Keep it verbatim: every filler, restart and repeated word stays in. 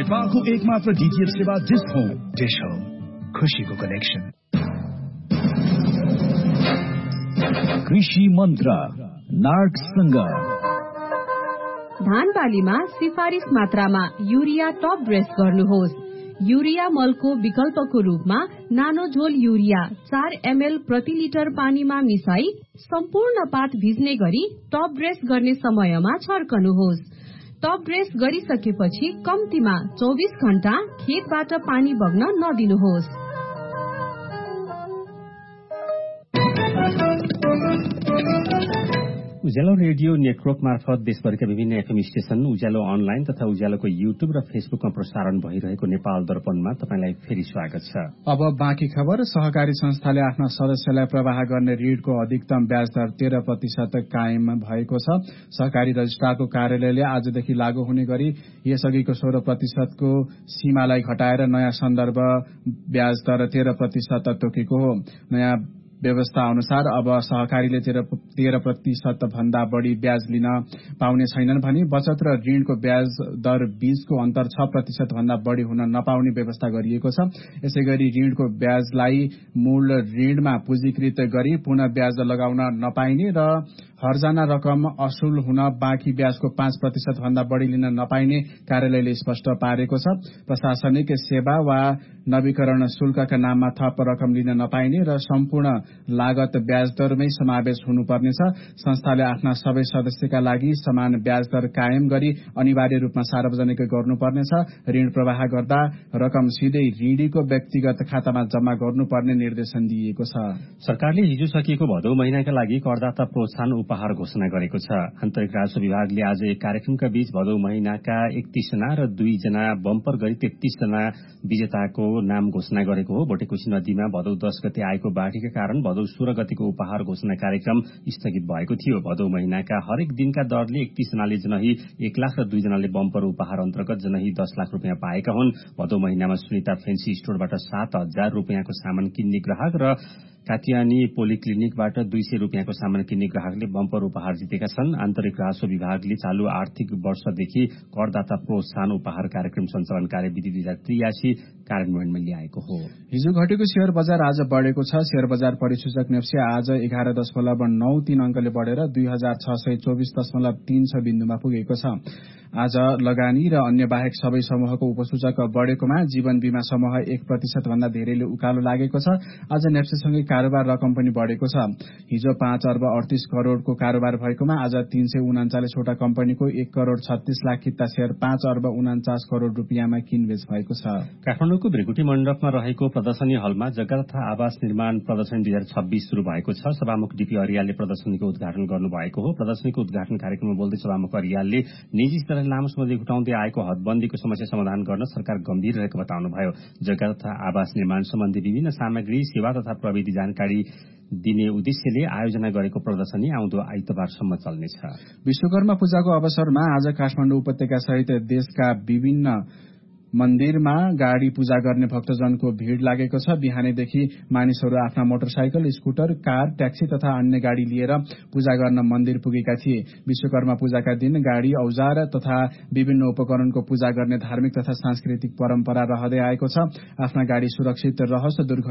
नेपालको एकमात्र डीटीएच सेवा डिश होम। डिश होम, खुशीको कनेक्सन। कृषि मन्त्र नार्कसँग धान बालीमा सिफारिस मात्रामा युरिया टप ड्रेस गर्नुहोस्। युरिया मलको विकल्पको रूपमा नानो झोल युरिया चार एमएल प्रति लिटर पानीमा मिसाई सम्पूर्ण पात भिज्ने गरी टप ड्रेस गर्ने समयमा छर्कनुहोस्। टप ड्रेस गरिसकेपछि कम्तीमा चौबीस घण्टा खेतबाट पानी बग्न नदिनुहोस्। उज्यालो रेडियो नेटवर्क मार्फत देशभरिका विभिन्न एफएम स्टेशन, उज्यालो अनलाइन तथा उज्यालोको युट्युब र फेसबुकमा प्रसारण भइरहेको नेपाल दर्पणमा तपाईलाई फेरि स्वागत छ। अब बाँकी खबर। सहकारी संस्थाले आफ्ना सदस्यलाई प्रवाह गर्ने ऋणको अधिकतम ब्याज दर तेह्र प्रतिशत कायम भएको छ। सहकारी रजिस्ट्रारको कार्यालयले आजदेखि लागू हुने गरी यसअघिको सोह्र प्रतिशतको सीमालाई घटाएर नयाँ सन्दर्भ ब्याज दर तेह्र प्रतिशत तोकेको हो। नयाँ व्यवस्था अनुसार अब सहकारीले तेह्र प्रतिशत भन्दा बढ़ी ब्याज लिन पाउने छैनन् भने बचत र ऋणको ब्याज दर बीचको अन्तर छ प्रतिशत भन्दा बढ़ी हुन नपाउने व्यवस्था गरिएको छ। यसैगरी ऋणको ब्याजलाई मूल ऋणमा पुँजीकृत गरी पुनः ब्याज लगाउन नपाइने र हर्जाना रकम असुल हुन बाँकी ब्याजको पाँच प्रतिशत भन्दा बढ़ी लिन नपाइने कार्यालयले स्पष्ट पारेको छ। प्रशासनिक सेवा वा नवीकरण शुल्कका नाममा थप रकम लिन नपाइने र सम्पूर्ण लागत ब्याज दरमै समावेश हुनुपर्नेछ। संस्थाले आफ्ना सबै सदस्यका लागि समान ब्याज दर कायम गरी अनिवार्य रूपमा सार्वजनिक गर्नुपर्नेछ। ऋण प्रवाह गर्दा रकम सिधै ऋणीको व्यक्तिगत खातामा जम्मा गर्नुपर्ने निर्देशन दिइएको छ। सरकारले हिजो सकिएको भदौ महिनाका लागि करदाता प्रोत्साहन उपहार घोषणा गरेको छ। आन्तरिक राजस्व विभागले आज एक कार्यक्रमका बीच भदौ महिनाका एकतीस जना र दुई जना बम्पर गरी तेत्तीस जना विजेताको नाम घोषणा गरेको हो। भोटेकोशी नदीमा भदौ दस गते आएको बाढ़ीका कारण भदौ सोह्र गतिको उपहार घोषणा कार्यक्रम स्थगित भएको थियो। भदौ महिनाका हरेक दिनका दरले एकतीस जनाले जनही एक लाख र दुई जनाले बम्पर उपहार अन्तर्गत जनही दस लाख रुपियाँ पाएका हुन्। भदौ महिनामा सुनिता फेन्सी स्टोरबाट सात हजार रुपियाँको सामान किन्ने ग्राहक र काटियानी पोलिक्लिनिकबाट दुई सय रुपियाँको सामान किन्ने ग्राहकले बम्पर उपहार जितेका छन्। आन्तरिक राजस्व विभागले चालू आर्थिक वर्षदेखि करदाता प्रोत्साहन उपहार कार्यक्रम सञ्चालन कार्यविधि दुई हजार त्रियासी कार्यान्वयनमा ल्याएको हो। हिजो घटेको शेयर बजार आज बढ़ेको छ। शेयर बजार परिसूचक नेप्से आज एघार दशमलव नौ तीन अंकले बढ़ेर दुई हजार छ सय चौबिस दशमलव तीन छ बिन्दुमा पुगेको छ। आज लगानी र अन्य बाहेक सबै समूहको उपसूचक बढ़ेकोमा जीवन बीमा समूह एक प्रतिशत भन्दा धेरैले उकालो लागेको छ। आज नेप्सेसँगै कारोबार रकम पनि बढ़ेको छ। हिजो पाँच अर्ब अडतीस करोड़को कारोबार भएकोमा आज तीन सय उनाचालिसवटा कम्पनीको एक करोड़ छत्तीस लाख किता शेयर पाँच अर्ब उनाचास करोड़ रुपियाँमा किनबेच भएको छ। काठमाडौँको भृगुटी मण्डपमा रहेको प्रदर्शनी हलमा जग्गा तथा आवास निर्माण प्रदर्शनी दुई हजार छब्बीस शुरू भएको छ। सभामुख डीपी अरियालले प्रदर्शनीको उद्घाटन गर्नुभएको हो। प्रदर्शनीको उद्घाटन कार्यक्रममा बोल्दै सभामुख अरियालले निजी स्तरले लामो समयदेखि उठाउँदै आएको हदबन्दीको समस्या समाधान गर्न सरकार गम्भीर रहेको बताउनुभयो। जग्गा तथा आवास निर्माण सम्बन्धी विभिन्न सामग्री, सेवा तथा प्रविधि जानकारी दिने उद्देश्यले आयोजना गरेको प्रदर्शनी आउँदो आइतबारसम्म चल्नेछ। विश्वकर्मा पूजाको अवसरमा आज काठमाडौँ उपत्यका सहित देशका विभिन्न मन्दिरमा गाड़ी पूजा गर्ने भक्तजनको भीड़ लागेको छ। बिहानैदेखि मानिसहरू आफ्ना मोटरसाइकल, स्कूटर, कार, ट्याक्सी तथा अन्य गाड़ी लिएर पूजा गर्न मन्दिर पुगेका थिए। विश्वकर्मा पूजाका दिन गाड़ी, औजार तथा विभिन्न उपकरणको पूजा गर्ने धार्मिक तथा सांस्कृतिक परम्परा रहँदै आएको छ। आफ्ना गाड़ी सुरक्षित रहोस्, दुर्घटना